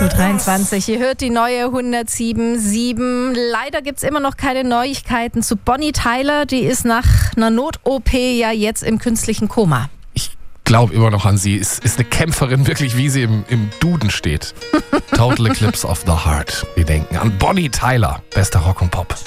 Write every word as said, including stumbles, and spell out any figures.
acht Uhr dreiundzwanzig. Ihr hört die neue hundertsieben Komma sieben. Leider gibt es immer noch keine Neuigkeiten zu Bonnie Tyler. Die ist nach einer Not-O P ja jetzt im künstlichen Koma. Ich glaube immer noch an sie. Es ist eine Kämpferin, wirklich wie sie im, im Duden steht. Total Eclipse of the Heart. Wir denken an Bonnie Tyler. Bester Rock und Pop.